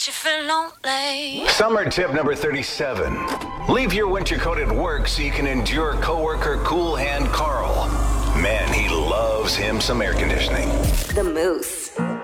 you feel lonely. Summer tip number 37. Leave your winter coat at work so you can endure coworker Cool Hand Carl. Man, he loves him some air conditioning. The Moose.